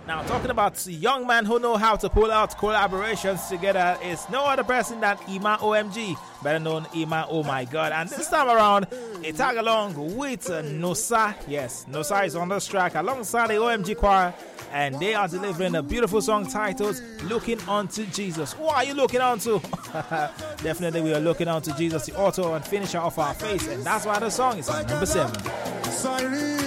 Now, talking about young men who know how to pull out collaborations together is no other person than Ima OMG, better known Ima Oh My God. And this time around, they tag along with Nosa. Yes, Nosa is on this track alongside the OMG choir, and they are delivering a beautiful song titled Looking Unto Jesus. Who are you looking unto? Definitely, we are looking unto Jesus, the author and finisher of our faith, and that's why the song is on number 7. Sorry.